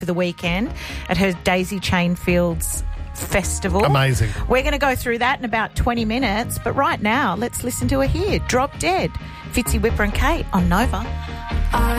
for the weekend at her Daisy Chainfield's festival. Amazing. We're going to go through that in about 20 minutes, but right now, let's listen to her here. Drop Dead, Fitzy, Whipper and Kate on Nova.